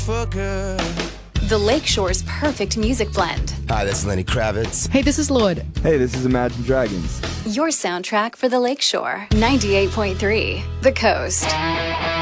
for good. The Lakeshore's perfect music blend. Hi, this is Lenny Kravitz. Hey, this is Lord. Hey, this is Imagine Dragons. Your soundtrack for the Lakeshore. 98.3 The Coast.